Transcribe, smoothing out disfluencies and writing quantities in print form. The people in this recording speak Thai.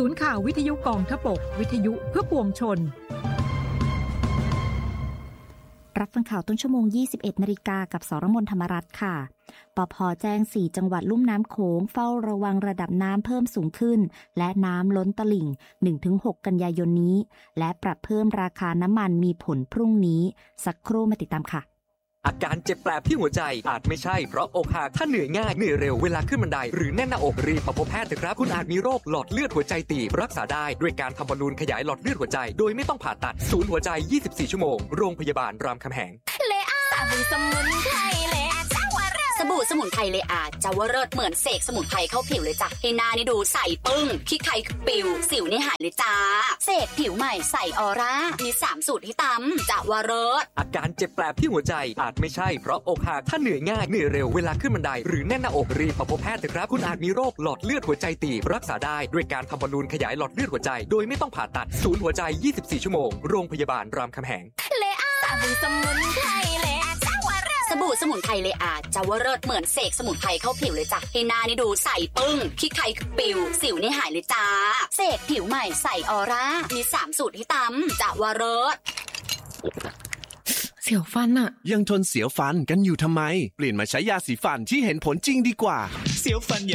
ศูนย์ข่าววิทยุกองทพบกวิทยุเพื่อปวงชนรับฟังข่าวต้นชั่วโมง 21 นาฬิกากับสรมนธรรมรัตน์ค่ะปภ.แจ้ง4จังหวัดลุ่มน้ำโขงเฝ้าระวังระดับน้ำเพิ่มสูงขึ้นและน้ำล้นตลิ่ง 1-6 กันยายนนี้และปรับเพิ่มราคาน้ำมันมีผลพรุ่งนี้สักครู่มาติดตามค่ะอาการเจ็บแปลบที่หัวใจอาจไม่ใช่เพราะอกหักถ้าเหนื่อยง่ายเหนื่อยเร็วเวลาขึ้นบันไดหรือแน่นหน้าอกรีบมาพบแพทย์เถอะครับคุณอาจมีโรคหลอดเลือดหัวใจตีบรักษาได้ด้วยการทำบอลลูนขยายหลอดเลือดหัวใจโดยไม่ต้องผ่าตัดศูนย์หัวใจ24ชั่วโมงโรงพยาบาลรามคำแหงสบู่สมุนไพรเลอาจะว่าเลิศเหมือนเสกสมุนไพรเข้าผิวเลยจ้ะให้หน้านี่ดูใสปึ้งขี้ใครปิวสิวนี่หายเลยจ้าเสกผิวใหม่ใสออร่ามี3สูตรให้ตำจะว่าเลิศอาการเจ็บแปลบที่หัวใจอาจไม่ใช่เพราะอกหักถ้าเหนื่อยง่ายเหนื่อยเร็วเวลาขึ้นบันไดหรือแน่นหน้าอกรีบมาพบแพทย์เถอะครับคุณอาจมีโรคหลอดเลือดหัวใจตีบรักษาได้ด้วยการทำบอลลูนขยายหลอดเลือดหัวใจโดยไม่ต้องผ่าตัดศูนย์หัวใจ24ชั่วโมงโรงพยาบาลรามคำแหงเลอาสบู่สมุนไพรเลอาสบู่สมุนไพรเลอาจะว่าเลิศเหมือนเสกสมุนไพรเข้าผิวเลยจ้ะให้หน้านี่ดูใสปึ้งขี้ใครปิวสิวนี่หายเลยจ้าเสกผิวใหม่ใสออร่ามี3สูตรให้ตำจะว่าเลิศเสียวฟันอะยังทนเสียวฟันกันอยู่ทำไมเปลี่ยนมาใช้ยาสีฟันที่เห็นผลจริงดีกว่าเสียวฟัน